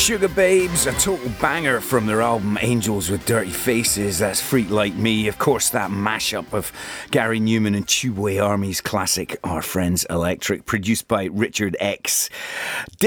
Sugababes, a total banger from their album Angels with Dirty Faces. That's Freak Like Me. Of course, that mashup of Gary Newman and Tubeway Army's classic Our Friends Electric, produced by Richard X.